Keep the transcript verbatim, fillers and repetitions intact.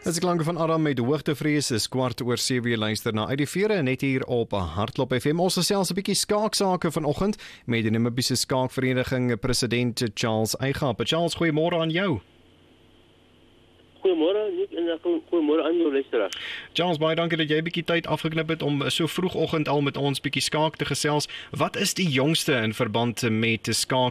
As ek klanke van Adam met hoogtevrees is kwart oor sewe uur luister na uit die vere net hier op Hartklop F M. Ons gesels 'n bietjie skaaksake vanoggend met die Namibiese Skaakvereniging president Charles Eigap. Charles, goeiemôre aan jou. Goeiemôre Nick en goeiemôre aan jou luisteraars. Charles, baie dankie dat jy 'n bietjie tyd afgeknip het om so vroegoggend al met ons bietjie skaak te gesels. Wat is die jongste in verband met skaak